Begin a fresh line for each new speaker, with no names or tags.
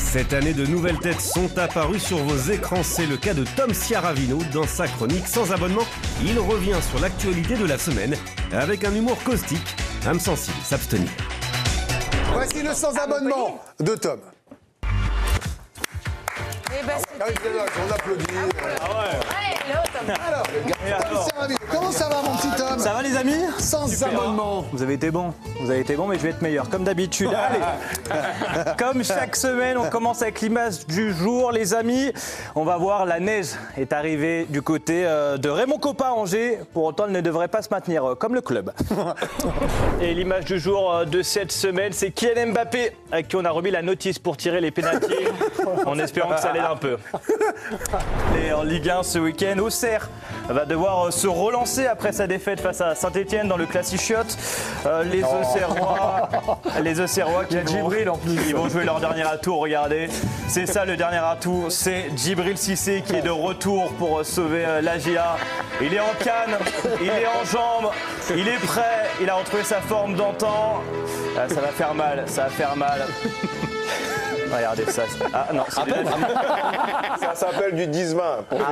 Cette année, de nouvelles têtes sont apparues sur vos écrans. C'est le cas de Tom Schiaravino. Dans sa chronique Sans abonnement, il revient sur l'actualité de la semaine avec un humour caustique. Âme sensible, s'abstenir.
Voici le Sans abonnement de Tom.
Eh ben,
On applaudit. Alors,
Alors,
comment ça va, mon petit Tom?
ça va les amis?
Sans abonnement.
Vous avez été bons, mais je vais être meilleur, comme d'habitude. Allez, comme chaque semaine, on commence avec l'image du jour, les amis. On va voir, la neige est arrivée du côté de Raymond Kopa à Angers. Pour autant, elle ne devrait pas se maintenir comme le club. Et l'image du jour de cette semaine, c'est Kylian Mbappé, à qui on a remis la notice pour tirer les pénaltys, en espérant que ça l'aide un peu. Et en Ligue 1 ce week-end, Auxerre va devoir se relancer après sa défaite face à Saint-Etienne dans le Classichiotte. Les Auxerrois qui vont jouer leur dernier atout. Regardez, c'est ça le dernier atout, c'est Djibril Cissé qui est de retour pour sauver l'AGA. Il est en canne, il est en jambes, il est prêt, il a retrouvé sa forme d'antan. Ça va faire mal, ça va faire mal. Regardez ça. Ah non, c'est
Ça s'appelle du 10-20.